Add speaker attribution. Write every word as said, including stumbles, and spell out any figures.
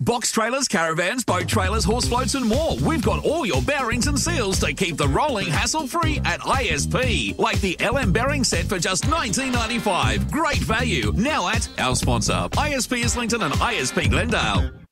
Speaker 1: Box trailers, caravans, boat trailers, horse floats and more. We've got all your bearings and seals to keep the rolling hassle-free at I S P. Like the L M bearing set for just nineteen ninety-five. Great value. Now at our sponsor, I S P Islington and I S P Glendale.